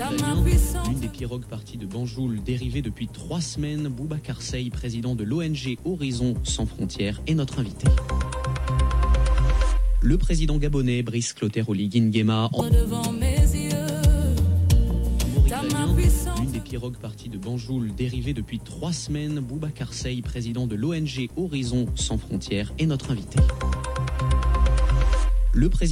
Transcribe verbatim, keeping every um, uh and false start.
L'une des pirogues parties de Banjul, dérivée depuis trois semaines, Boubacar Seye, président de l'O N G Horizon Sans Frontières, est notre invité. Le président gabonais Brice Clotaire Oligui Nguema en... L'une des pirogues parties de Banjul, dérivée depuis trois semaines, Boubacar Seye, président de l'O N G Horizon Sans Frontières, est notre invité. Le président